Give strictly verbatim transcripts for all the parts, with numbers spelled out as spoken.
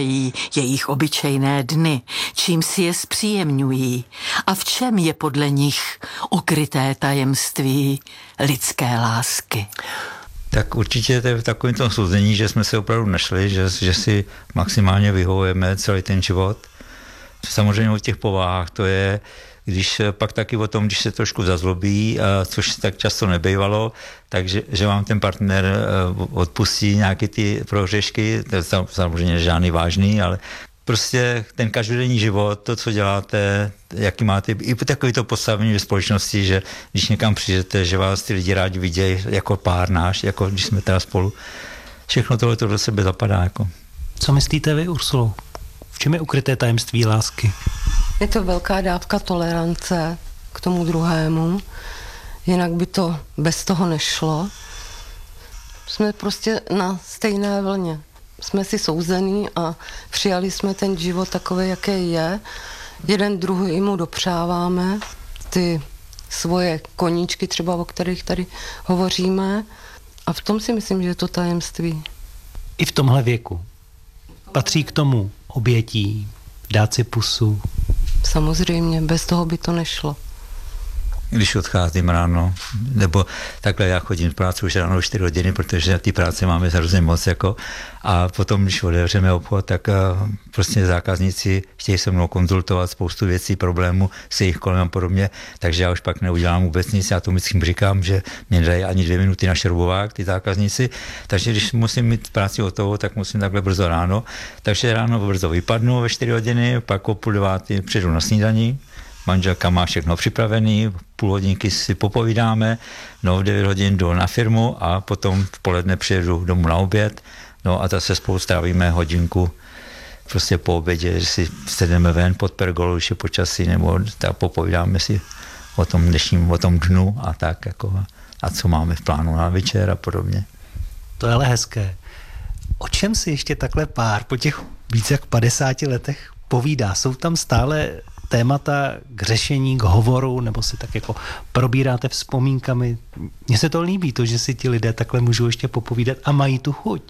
prožívají jejich obyčejné dny, čím si je zpříjemňují a v čem je podle nich ukryté tajemství lidské lásky. Tak určitě to je v takovém tom souzení, že jsme se opravdu našli, že, že si maximálně vyhovujeme celý ten život. Samozřejmě o těch povahách to je, když pak taky o tom, když se trošku zazlobí, což tak často nebejvalo, takže že vám ten partner odpustí nějaké ty prohřešky, to je samozřejmě žádný vážný, ale prostě ten každodenní život, to, co děláte, jaký máte, i takový to postavení ve společnosti, že když někam přijdete, že vás ty lidi rádi vidějí jako pár náš, jako když jsme teda spolu, všechno tohle to do sebe zapadá. Jako. Co myslíte vy, Ursulo? V čem je ukryté tajemství lásky? Je to velká dávka tolerance k tomu druhému, jinak by to bez toho nešlo. Jsme prostě na stejné vlně. Jsme si souzení a přijali jsme ten život takový, jaký je. Jeden druhý mu dopřáváme ty svoje koníčky, třeba o kterých tady hovoříme. A v tom si myslím, že je to tajemství. I v tomhle věku patří k tomu obětí, dát si pusu. Samozřejmě, bez toho by to nešlo. Když odcházím ráno, nebo takhle já chodím v práci už ráno čtyři hodiny, protože ty práce máme hrozně moc, jako, a potom, když otevřeme obchod, tak uh, prostě zákazníci chtějí se mnou konzultovat spoustu věcí, problémů se jich kolem a podobně, takže já už pak neudělám vůbec nic, já to vždycky říkám, že mě nedají ani dvě minuty na šroubovák, ty zákazníci, takže když musím mít práci hotovou, tak musím takhle brzo ráno, takže ráno brzo vypadnu ve čtyři hodiny, pak o půl devátý přijdu na snídaní, manželka má všechno připravený, půl hodinky si popovídáme, no v devět hodin jdu na firmu a potom v poledne přijedu domů na oběd, no a zase spolu strávíme hodinku prostě po obědě, že si sedneme ven pod pergolou, když je počasí, nebo tak popovídáme si o tom dnešním, o tom dnu a tak, jako, a co máme v plánu na večer a podobně. To je ale hezké. O čem si ještě takhle pár po těch víc jak padesáti letech povídá? Jsou tam stále témata k řešení, k hovoru, nebo si tak jako probíráte vzpomínkami? Mně se to líbí, to, že si ti lidé takhle můžou ještě popovídat a mají tu chuť.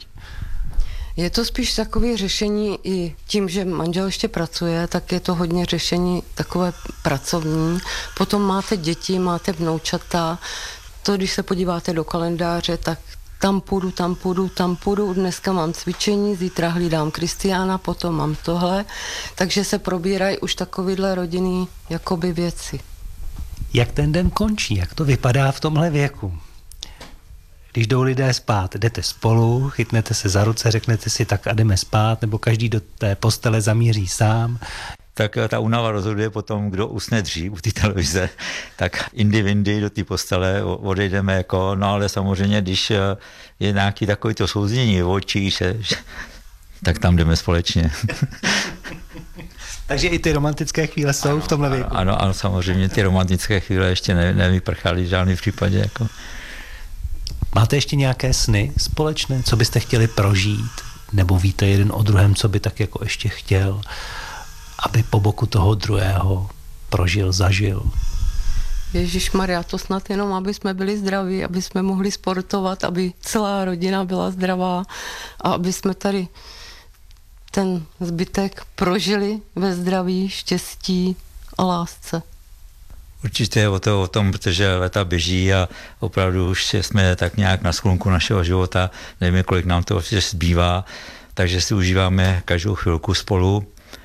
Je to spíš takové řešení i tím, že manžel ještě pracuje, tak je to hodně řešení takové pracovní. Potom máte děti, máte vnoučata. To, když se podíváte do kalendáře, tak tam půjdu, tam půjdu, tam půjdu, dneska mám cvičení, zítra hlídám Kristiána, potom mám tohle, takže se probírají už takovýhle rodinný jakoby věci. Jak ten den končí? Jak to vypadá v tomhle věku? Když jdou lidé spát, jdete spolu, chytnete se za ruce, řeknete si tak a jdeme spát, nebo každý do té postele zamíří sám? Tak ta únava rozhoduje potom, kdo usne dřív u té televize, tak indy vindy do té postele odejdeme, jako, no ale samozřejmě, když je nějaký takový to souznění v očích, že, že, tak tam jdeme společně. Takže i ty romantické chvíle jsou ano, v tomhle věku. Ano, ano, samozřejmě ty romantické chvíle ještě ne, nevyprchaly v žádném případě. Jako. Máte ještě nějaké sny společné, co byste chtěli prožít? Nebo víte jeden o druhém, co by tak jako ještě chtěl, aby po boku toho druhého prožil, zažil? Ježišmarja, to snad jenom, aby jsme byli zdraví, aby jsme mohli sportovat, aby celá rodina byla zdravá a aby jsme tady ten zbytek prožili ve zdraví, štěstí a lásce. Určitě je o, to, o tom, protože leta běží a opravdu už jsme tak nějak na sklonku našeho života, nevíme, kolik nám to zbývá, takže si užíváme každou chvilku spolu.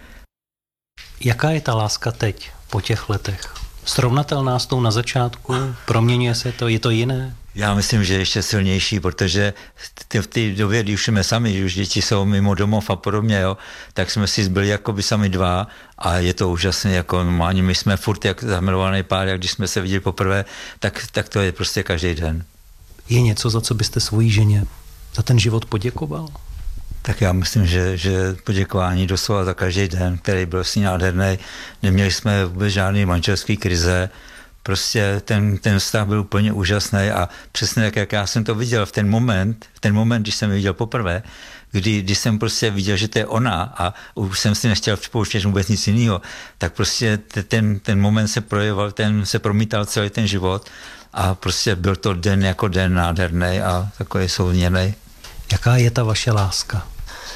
Jaká je ta láska teď, po těch letech? Srovnatelná s tou na začátku? Proměňuje se to? Je to jiné? Já myslím, že ještě silnější, protože v té době, když už jsme sami, když už děti jsou mimo domov a podobně, jo, tak jsme si zbyli jakoby sami dva a je to úžasné, jako normálně, my jsme furt jak zamilovaný pár, jak když jsme se viděli poprvé, tak, tak to je prostě každý den. Je něco, za co byste svojí ženě za ten život poděkoval? Tak já myslím, že, že poděkování doslova za každý den, který byl si nádherný. Neměli jsme vůbec žádný manželský krize. Prostě ten, ten vztah byl úplně úžasný a přesně tak, jak já jsem to viděl v ten moment, v ten moment, když jsem ji viděl poprvé, kdy, když jsem prostě viděl, že to je ona a už jsem si nechtěl připouštět vůbec nic jiného, tak prostě ten, ten moment se projevoval, ten se promítal celý ten život a prostě byl to den jako den nádherný a takový souměrný. Jaká je ta vaše láska?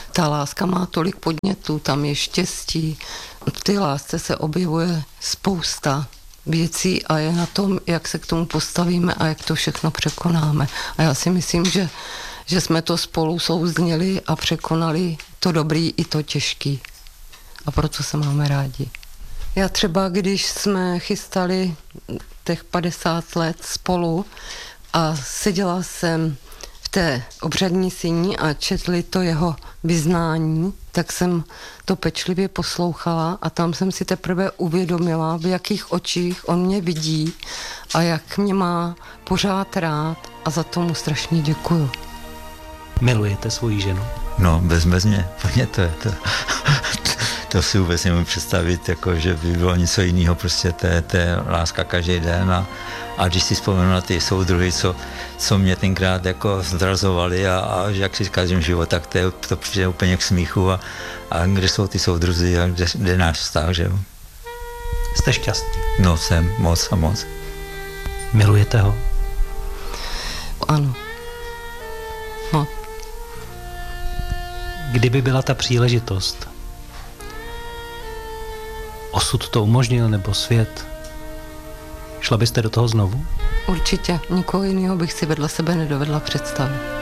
Ta láska má tolik podnětů, tam je štěstí. V té lásce se objevuje spousta věcí a je na tom, jak se k tomu postavíme a jak to všechno překonáme. A já si myslím, že, že jsme to spolu souzněli a překonali to dobrý i to těžký. A proto se máme rádi. Já třeba, když jsme chystali těch padesát let spolu a seděla jsem v té obřadní síni a četli to jeho vyznání, tak jsem to pečlivě poslouchala a tam jsem si teprve uvědomila, v jakých očích on mě vidí a jak mě má pořád rád a za to mu strašně děkuju. Milujete svoji ženu? No, bezmezně. Mě to je to... To si vůbec nemůžu představit, jako, že by bylo něco jiného, prostě to je, to je láska každý den a, a když si vzpomenu na ty soudruhy, co, co mě tenkrát jako zdrazovali a, a jak si zkazím život, tak to, je, to přijde úplně k smíchu a, a kde jsou ty soudruzi a kde, kde je náš vztah, že jo. Jste šťastný? No, jsem moc a moc. Milujete ho? Ano. No. Kdyby byla ta příležitost, osud to umožnil, nebo svět, šla byste do toho znovu? Určitě. Nikoho jiného bych si vedle sebe nedovedla představit.